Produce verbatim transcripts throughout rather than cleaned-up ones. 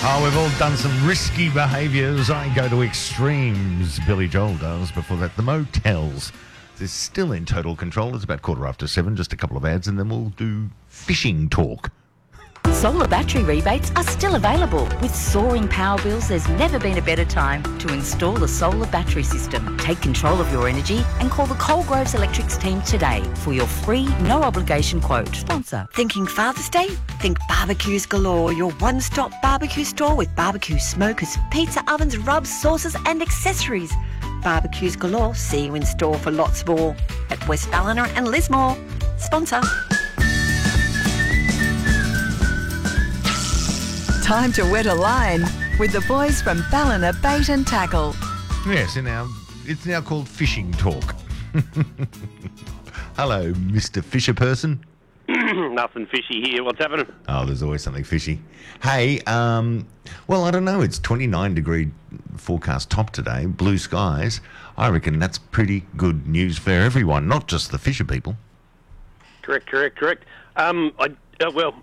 Oh, we've all done some risky behaviours. I go to extremes. Billy Joel does. Before that, the motels. They're still in total control. It's about quarter after seven. Just a couple of ads, and then we'll do fishing talk. Solar battery rebates are still available. With soaring power bills, there's never been a better time to install a solar battery system. Take control of your energy and call the Coalgroves Electrics team today for your free, no-obligation quote. Sponsor. Thinking Father's Day? Think Barbecues Galore, your one-stop barbecue store with barbecue smokers, pizza ovens, rubs, sauces and accessories. Barbecues Galore, see you in store for lots more at West Ballina and Lismore. Sponsor. Time to wet a line with the boys from Ballina Bait and Tackle. Yes, and now it's now called fishing talk. Hello, Mister Fisher person. Nothing fishy here. What's happening? Oh, there's always something fishy. Hey, um, well, I don't know. It's twenty-nine degree forecast top today, blue skies. I reckon that's pretty good news for everyone, not just the fisher people. Correct, correct, correct. Um, I uh, well,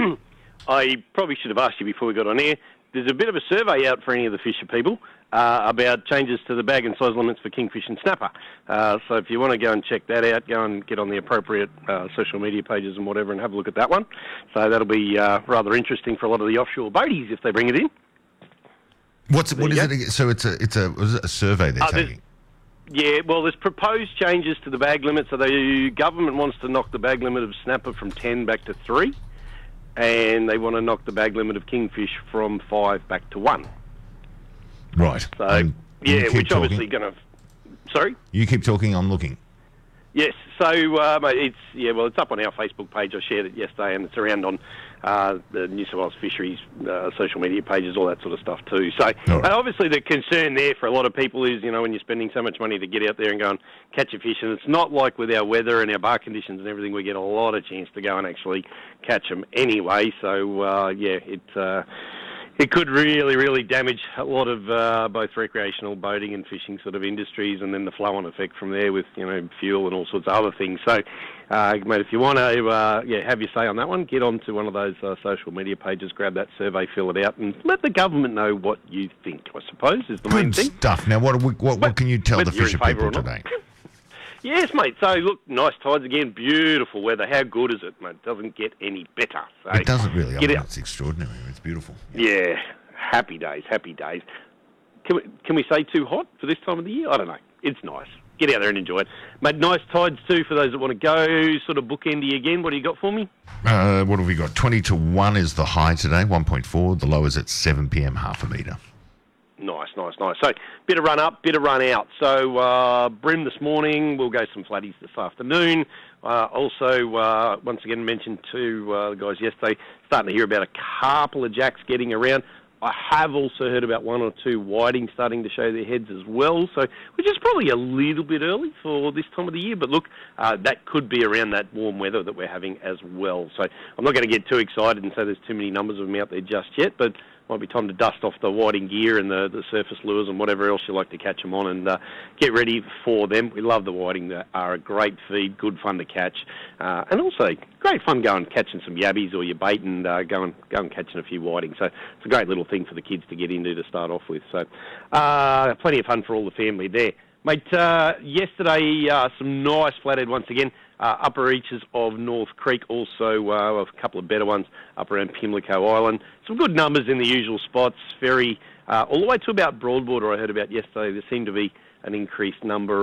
I probably should have asked you before we got on air. There's a bit of a survey out for any of the fisher people uh, about changes to the bag and size limits for kingfish and snapper. Uh, so if you want to go and check that out, go and get on the appropriate uh, social media pages and whatever and have a look at that one. So that'll be uh, rather interesting for a lot of the offshore boaties if they bring it in. What's There what you is go. it? So it's a it's a was it a survey they're Uh, there's- taking. Yeah, well, there's proposed changes to the bag limit. So the government wants to knock the bag limit of snapper from ten back to three. And they want to knock the bag limit of kingfish from five back to one. Right. So, Um, you yeah, keep which talking. obviously going to... Sorry? You keep talking. I'm looking. Yes, so um, it's yeah, well, it's up on our Facebook page. I shared it yesterday, and it's around on uh, the New South Wales Fisheries uh, social media pages, all that sort of stuff too. So, All right. uh, obviously, the concern there for a lot of people is, you know, when you're spending so much money to get out there and go and catch a fish, and it's not like with our weather and our bar conditions and everything, we get a lot of chance to go and actually catch them anyway. So, uh, yeah, it. Uh, It could really, really damage a lot of uh, both recreational boating and fishing sort of industries, and then the flow-on effect from there with, you know, fuel and all sorts of other things. So, uh, mate, if you want to, uh, yeah, have your say on that one, get onto one of those uh, social media pages, grab that survey, fill it out, and let the government know what you think, I suppose, is the main Good thing. stuff. Now, what, are we, what, what can you tell the Whether you're in fisher favour people or not. today? Yes, mate. So, look, nice tides again, beautiful weather. How good is it, mate? It doesn't get any better. So It doesn't really. I Get mean, out. it's extraordinary. It's beautiful. Yeah, happy days, happy days. Can we, can we say too hot for this time of the year? I don't know. It's nice. Get out there and enjoy it. Mate, nice tides too for those that want to go. Sort of bookendy again. What do you got for me? Uh, what have we got? twenty to one is the high today, one point four. The low is at seven p.m, half a metre. Nice, nice, nice. So, bit of run up, bit of run out. So, uh, Brim this morning, we'll go some flatties this afternoon. Uh, also, uh, once again, mentioned to uh, the guys yesterday, starting to hear about a couple of jacks getting around. I have also heard about one or two whiting starting to show their heads as well, so which is probably a little bit early for this time of the year. But look, uh, that could be around that warm weather that we're having as well. So I'm not going to get too excited and say there's too many numbers of them out there just yet, but might be time to dust off the whiting gear and the, the surface lures and whatever else you like to catch them on, and uh, get ready for them. We love the whiting. They are a great feed, good fun to catch, uh, and also great fun going catching some yabbies or your bait and uh, going going catching a few whiting. So it's a great little thing for the kids to get into to start off with. So uh, plenty of fun for all the family there. Mate, uh, yesterday, uh, some nice flathead once again. Uh, upper reaches of North Creek, also uh, a couple of better ones up around Pimlico Island. Some good numbers in the usual spots. Ferry, uh, all the way to about Broadwater I heard about yesterday. There seemed to be an increased number